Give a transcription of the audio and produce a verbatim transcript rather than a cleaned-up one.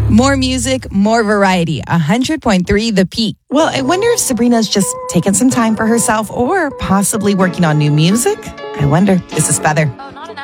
More music, more variety. one hundred point three The Peak. Well, I wonder if Sabrina's just taking some time for herself or possibly working on new music. I wonder. This is Feather.